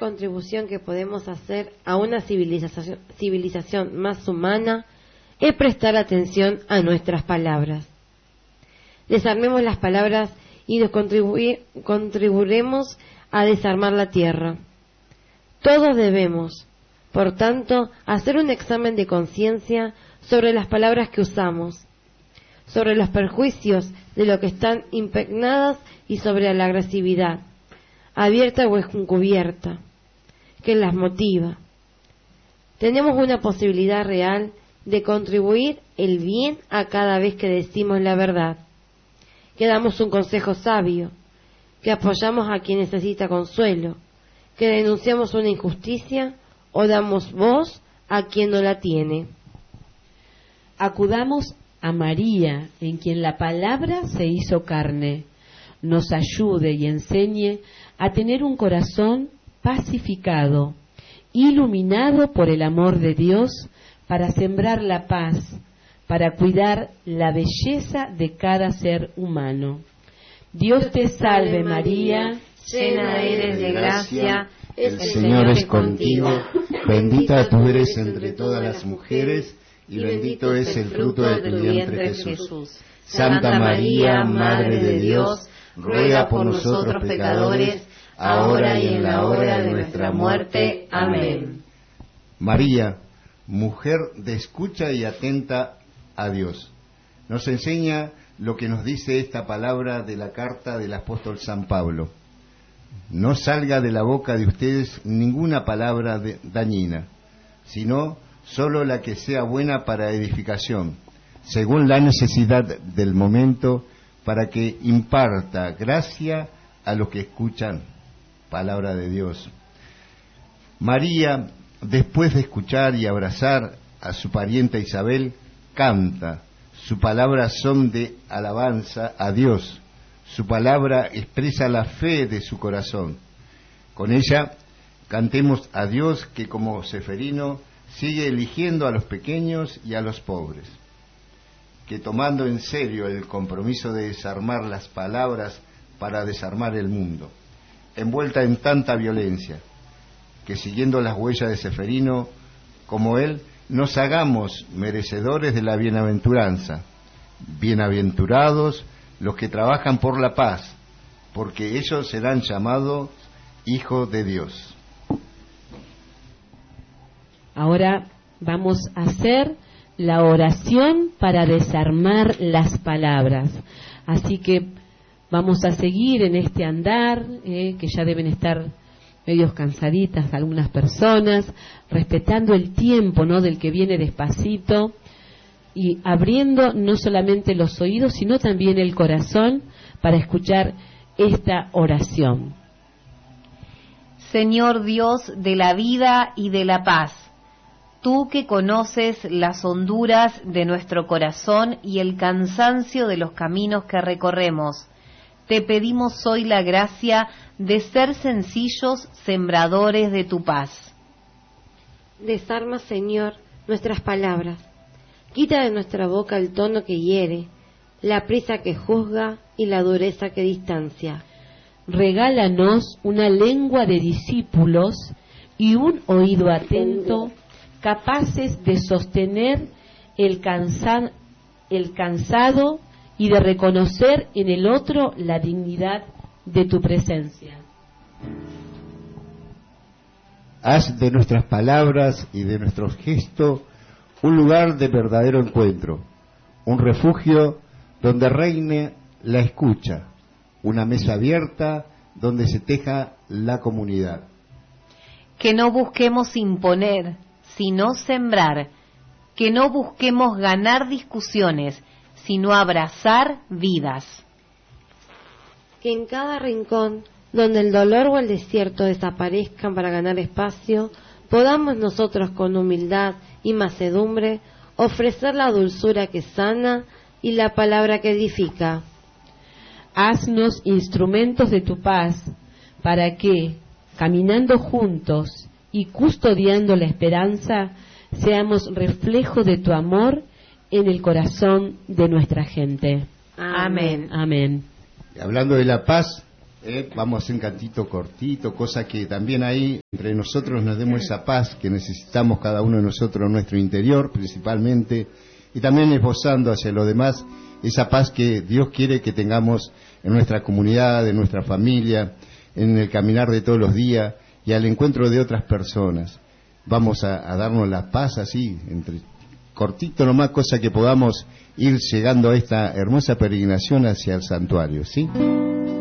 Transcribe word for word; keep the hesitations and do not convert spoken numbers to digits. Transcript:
contribución que podemos hacer a una civilización, civilización más humana es prestar atención a nuestras palabras. Desarmemos las palabras y nos contribu- contribuiremos a desarmar la tierra. Todos debemos, por tanto, hacer un examen de conciencia sobre las palabras que usamos, sobre los perjuicios de lo que están impregnadas y sobre la agresividad, abierta o encubierta, que las motiva. Tenemos una posibilidad real de contribuir el bien a cada vez que decimos la verdad, que damos un consejo sabio, que apoyamos a quien necesita consuelo, que denunciamos una injusticia o damos voz a quien no la tiene. Acudamos a María, en quien la palabra se hizo carne, nos ayude y enseñe a tener un corazón pacificado, iluminado por el amor de Dios, para sembrar la paz, para cuidar la belleza de cada ser humano. Dios te salve María, llena eres de gracia, el Señor es contigo, bendita tú eres entre todas las mujeres, y bendito es el fruto de tu vientre Jesús. Santa María, Madre de Dios, ruega por nosotros pecadores, ahora y en la hora de nuestra muerte. Amén. María, mujer de escucha y atenta a Dios, nos enseña lo que nos dice esta palabra de la carta del apóstol San Pablo. No salga de la boca de ustedes ninguna palabra de, dañina, sino solo la que sea buena para edificación, según la necesidad del momento, para que imparta gracia a los que escuchan. Palabra de Dios. María, después de escuchar y abrazar a su parienta Isabel, canta. Sus palabras son de alabanza a Dios. Su palabra expresa la fe de su corazón. Con ella cantemos a Dios, que como Ceferino sigue eligiendo a los pequeños y a los pobres, que tomando en serio el compromiso de desarmar las palabras para desarmar el mundo, envuelta en tanta violencia, que siguiendo las huellas de Ceferino, como él, nos hagamos merecedores de la bienaventuranza. Bienaventurados los que trabajan por la paz, porque ellos serán llamados hijos de Dios. Ahora vamos a hacer la oración para desarmar las palabras. Así que vamos a seguir en este andar, eh, que ya deben estar medios cansaditas algunas personas, respetando el tiempo, ¿no?, del que viene despacito, y abriendo no solamente los oídos, sino también el corazón para escuchar esta oración. Señor Dios de la vida y de la paz, tú que conoces las honduras de nuestro corazón y el cansancio de los caminos que recorremos, te pedimos hoy la gracia de ser sencillos sembradores de tu paz. Desarma, Señor, nuestras palabras. Quita de nuestra boca el tono que hiere, la prisa que juzga y la dureza que distancia. Regálanos una lengua de discípulos y un oído atento, capaces de sostener el, cansa- el cansado y de reconocer en el otro la dignidad de tu presencia. Haz de nuestras palabras y de nuestros gestos un lugar de verdadero encuentro, un refugio donde reine la escucha, una mesa abierta donde se teja la comunidad. Que no busquemos imponer, sino sembrar, que no busquemos ganar discusiones, sino abrazar vidas. Que en cada rincón donde el dolor o el desierto desaparezcan para ganar espacio, podamos nosotros con humildad y mansedumbre ofrecer la dulzura que sana y la palabra que edifica. Haznos instrumentos de tu paz, para que, caminando juntos y custodiando la esperanza, seamos reflejo de tu amor en el corazón de nuestra gente. Amén. Amén. Hablando de la paz, Eh, vamos a hacer un cantito cortito, cosa que también ahí entre nosotros nos demos esa paz que necesitamos cada uno de nosotros en nuestro interior principalmente, y también esbozando hacia los demás esa paz que Dios quiere que tengamos en nuestra comunidad, en nuestra familia, en el caminar de todos los días y al encuentro de otras personas. Vamos a, a darnos la paz así, entre cortito nomás, cosa que podamos ir llegando a esta hermosa peregrinación hacia el santuario, ¿sí?